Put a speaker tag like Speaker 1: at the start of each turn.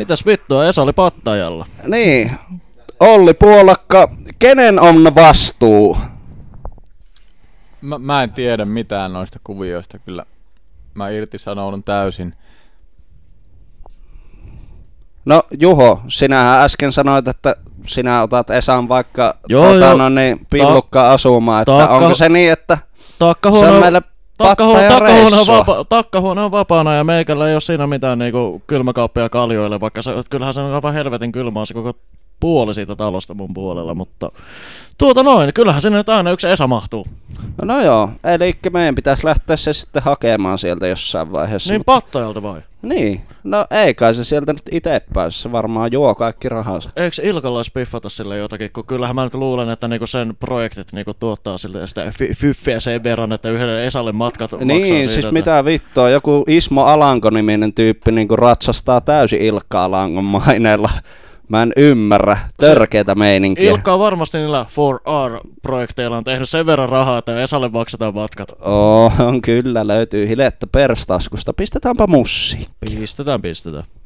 Speaker 1: mitäs vittua, Esa oli pattajalla.
Speaker 2: Niin, Olli Puolakka, kenen on vastuu?
Speaker 3: Mä en tiedä mitään noista kuvioista kyllä. Mä irtisanoudun täysin.
Speaker 2: No Juho, sinähän äsken sanoit, että sinä otat Esan vaikka pillukkaan asumaan, että onko se niin, että se on meille pattajan reissua?
Speaker 1: Takkahuone on vapaana ja meikällä ei ole siinä mitään niinku kylmäkauppia kaljoille, vaikka kyllähän se on aivan helvetin kylmää se koko puoli siitä talosta mun puolella, mutta kyllähän sinne nyt aina yksi Esa mahtuu.
Speaker 2: No joo, eli meidän pitäisi lähteä se sitten hakemaan sieltä jossain vaiheessa.
Speaker 1: Niin pattajalta vai?
Speaker 2: Niin, no ei kai se sieltä nyt itse pääse, se varmaan juo kaikki rahansa.
Speaker 1: Eikö Ilkalla olisi piffata sille jotakin, kun kyllähän mä nyt luulen, että niinku sen projektit niinku tuottaa sille sitä fyffeä sen verran, että yhdelle Esalle matkat maksaa
Speaker 2: niin,
Speaker 1: siitä.
Speaker 2: siis mitä vittua, joku Ismo Alanko-niminen tyyppi niinku ratsastaa täysin Ilkka Alankon maineella. Mä en ymmärrä. Törkeetä meininkiä.
Speaker 1: Ilkka on varmasti niillä 4R-projekteilla on tehnyt sen verran rahaa, että Esalle maksetaan matkat.
Speaker 2: On kyllä, löytyy hilettä perstaskusta. Pistetäänpä mussiin.
Speaker 1: Pistetään.